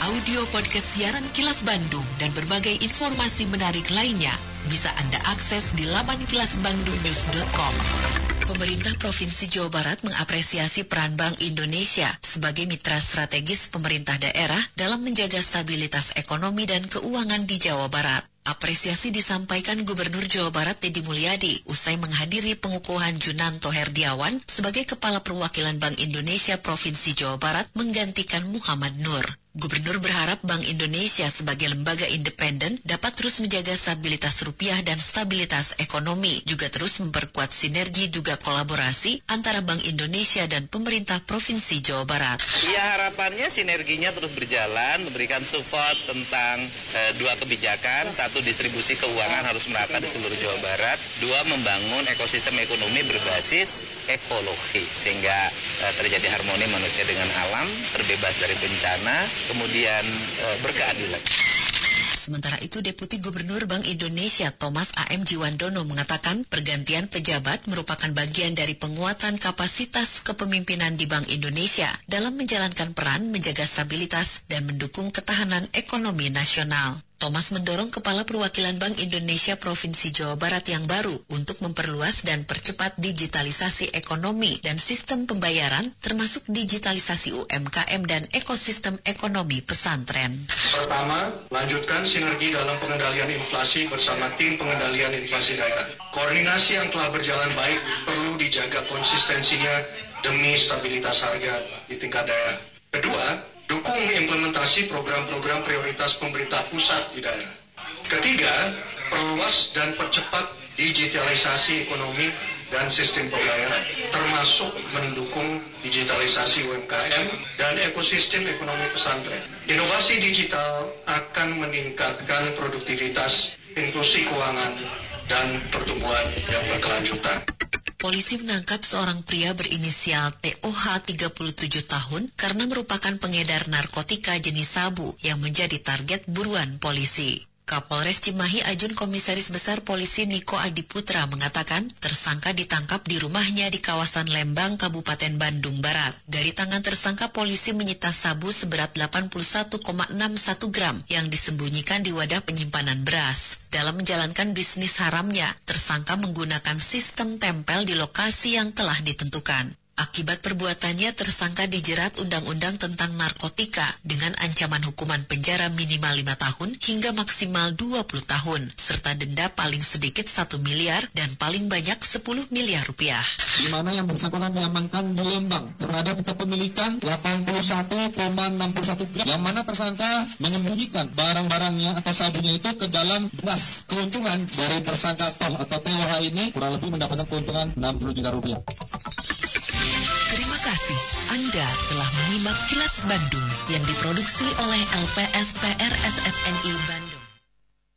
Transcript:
audio podcast siaran Kilas Bandung dan berbagai informasi menarik lainnya bisa Anda akses di laman kilasbandungnews.com. Pemerintah Provinsi Jawa Barat mengapresiasi peran Bank Indonesia sebagai mitra strategis pemerintah daerah dalam menjaga stabilitas ekonomi dan keuangan di Jawa Barat. Apresiasi disampaikan Gubernur Jawa Barat Deddy Mulyadi usai menghadiri pengukuhan Junanto Herdiawan sebagai Kepala Perwakilan Bank Indonesia Provinsi Jawa Barat menggantikan Muhammad Nur. Gubernur berharap Bank Indonesia sebagai lembaga independen dapat terus menjaga stabilitas rupiah dan stabilitas ekonomi, juga terus memperkuat sinergi juga kolaborasi antara Bank Indonesia dan pemerintah Provinsi Jawa Barat. Ya, harapannya sinerginya terus berjalan, memberikan support tentang dua kebijakan, satu distribusi keuangan harus merata di seluruh Jawa Barat, dua membangun ekosistem ekonomi berbasis ekologi sehingga terjadi harmoni manusia dengan alam, terbebas dari bencana, kemudian berkeadilan. Sementara itu, Deputi Gubernur Bank Indonesia Thomas A.M. Jiwandono mengatakan pergantian pejabat merupakan bagian dari penguatan kapasitas kepemimpinan di Bank Indonesia dalam menjalankan peran menjaga stabilitas dan mendukung ketahanan ekonomi nasional. Thomas mendorong Kepala Perwakilan Bank Indonesia Provinsi Jawa Barat yang baru untuk memperluas dan percepat digitalisasi ekonomi dan sistem pembayaran, termasuk digitalisasi UMKM dan ekosistem ekonomi pesantren. Pertama, lanjutkan sinergi dalam pengendalian inflasi bersama tim pengendalian inflasi daerah. Koordinasi yang telah berjalan baik perlu dijaga konsistensinya demi stabilitas harga di tingkat daerah. Kedua, dukung implementasi program-program prioritas pemerintah pusat di daerah. Ketiga, perluas dan percepat digitalisasi ekonomi dan sistem pembayaran, termasuk mendukung digitalisasi UMKM dan ekosistem ekonomi pesantren. Inovasi digital akan meningkatkan produktivitas, inklusi keuangan, dan pertumbuhan yang berkelanjutan. Polisi menangkap seorang pria berinisial TOH 37 tahun karena merupakan pengedar narkotika jenis sabu yang menjadi target buruan polisi. Kapolres Cimahi Ajun Komisaris Besar Polisi Niko Adiputra mengatakan tersangka ditangkap di rumahnya di kawasan Lembang, Kabupaten Bandung Barat. Dari tangan tersangka, polisi menyita sabu seberat 81,61 gram yang disembunyikan di wadah penyimpanan beras. Dalam menjalankan bisnis haramnya, tersangka menggunakan sistem tempel di lokasi yang telah ditentukan. Akibat perbuatannya, tersangka dijerat Undang-Undang tentang Narkotika dengan ancaman hukuman penjara minimal 5 tahun hingga maksimal 20 tahun, serta denda paling sedikit 1 miliar dan paling banyak 10 miliar rupiah. Di mana yang bersangkutan diamankan di Lembang terhadap kepemilikan 81,61 gram, yang mana tersangka menyembunyikan barang-barangnya atau sabunya itu ke dalam beras. Keuntungan dari tersangka TOH ini kurang lebih mendapatkan keuntungan 60 juta rupiah. Terima kasih Anda telah menyimak Kilas Bandung yang diproduksi oleh LPSPR SSNI Bandung.